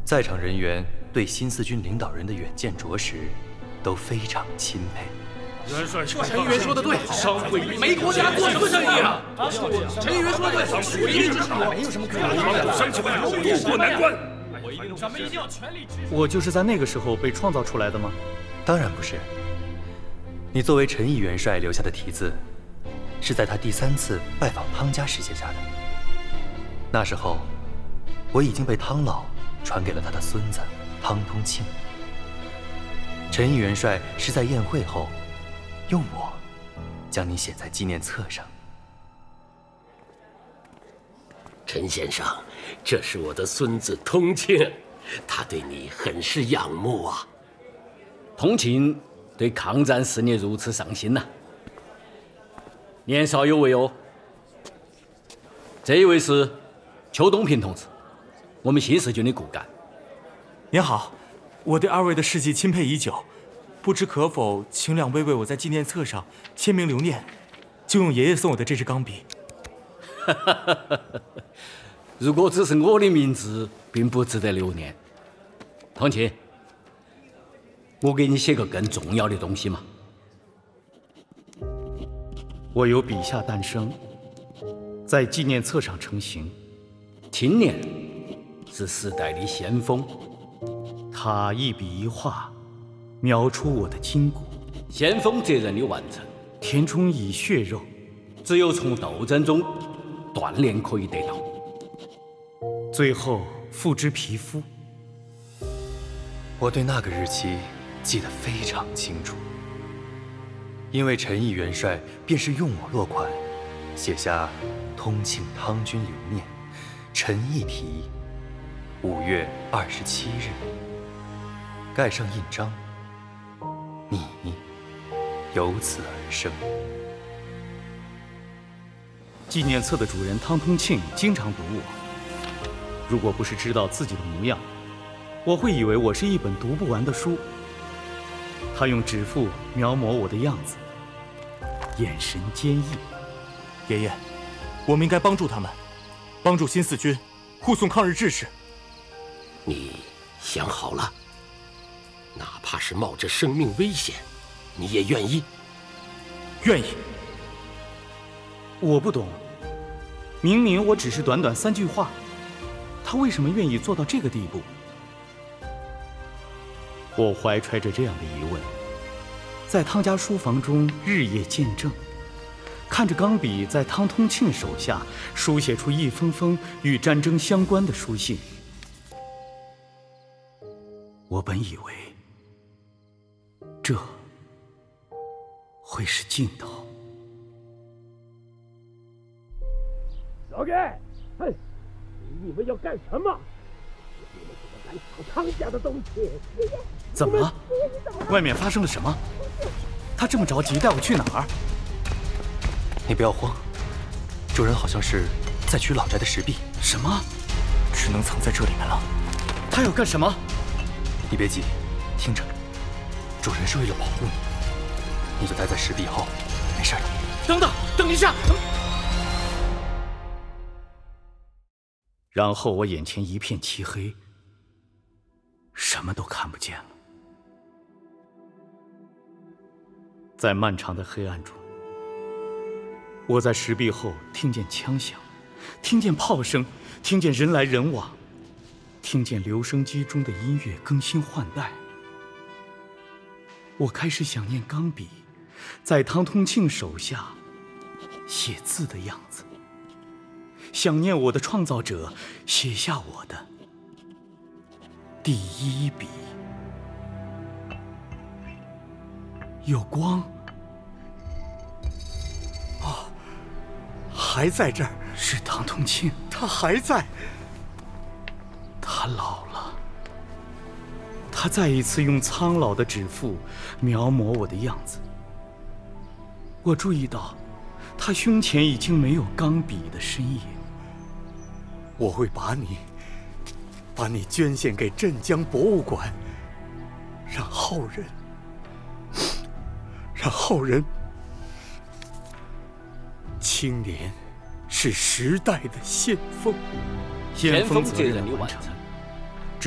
在场人员对新四军领导人的远见卓识都非常钦佩。 陈议员说的对，商会没国家做什么生意啊？陈议员说的对，属一之长，没有什么可以商起来渡过难关。咱们一定要全力支持。 我就是在那个时候被创造出来的吗？ 当然不是。你作为陈毅元帅留下的题字，是在他第3次拜访汤家时写下的。那时候，我已经被汤老传给了他的孙子汤通庆。陈毅元帅是在宴会后，用我将你写在纪念册上。 陈先生，这是我的孙子通庆，他对你很是仰慕啊。 通庆对抗战事业如此上心呐。年少有为哦。这一位是邱东平同志，我们新四军的骨干。 您好，我对2位的事迹钦佩已久，不知可否请2位为我在纪念册上签名留念，就用爷爷送我的这支钢笔。 如果只是我的名字，并不值得留念。通庆，我给你写个更重要的东西嘛。 我由笔下诞生，在纪念册上成型。 青年是时代的先锋， 他一笔一画，描出我的筋骨。 先锋责任的完成， 填充以血肉， 只有从斗争中锻炼可以得到， 最后付之皮肤。 我对那个日期记得非常清楚，因为陈毅元帅便是用我落款，写下“通庆汤军留念，陈毅题，5月27日”，盖上印章，你由此而生。 纪念册的主人汤通庆经常读我，如果不是知道自己的模样，我会以为我是一本读不完的书。他用指腹描摹我的样子，眼神坚毅。 爷爷，我们应该帮助他们，帮助新四军护送抗日志士。 你想好了？哪怕是冒着生命危险，你也愿意？ 愿意。 我不懂，明明我只是短短3句话，他为什么愿意做到这个地步？我怀揣着这样的疑问，在汤家书房中日夜见证，看着钢笔在汤通庆手下书写出一封封与战争相关的书信。我本以为这会是尽头。 老盖，嘿，你们要干什么？你们怎么敢抢汤家的东西？ 怎么了？外面发生了什么？他这么着急带我去哪儿？ 你不要慌，主人好像是在取老宅的石壁。 什么？ 只能藏在这里面了。 他要干什么？ 你别急，听着，主人是为了保护你，你就待在石壁后，没事的。 等等，等一下！然后我眼前一片漆黑，什么都看不见了。在漫长的黑暗中，我在石壁后听见枪响，听见炮声，听见人来人往，听见留声机中的音乐更新换代。我开始想念钢笔在汤通庆手下写字的样子，想念我的创造者写下我的第一笔。有光。 哦，还在这儿。 是汤通庆， 他还在。 他老了。他再一次用苍老的指腹描摹我的样子。我注意到，他胸前已经没有钢笔的身影。 我会把你捐献给镇江博物馆，让后人，青年是时代的先锋， 先锋责任的完成。